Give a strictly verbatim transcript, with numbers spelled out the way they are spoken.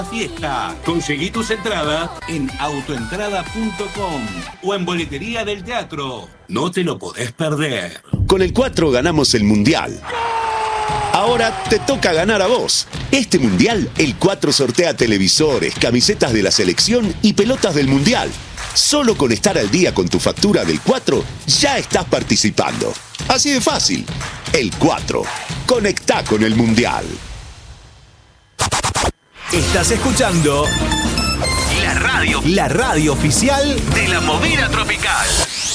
fiesta. Conseguí tus entradas en autoentrada punto com o en Boletería del Teatro. No te lo podés perder. Con el cuatro ganamos el Mundial. Ahora te toca ganar a vos. Este Mundial, el cuatro sortea televisores, camisetas de la selección y pelotas del Mundial. Solo con estar al día con tu factura del cuatro, ya estás participando. Así de fácil. El cuatro. Conectá con el Mundial. Estás escuchando la radio, la radio oficial de la movida tropical.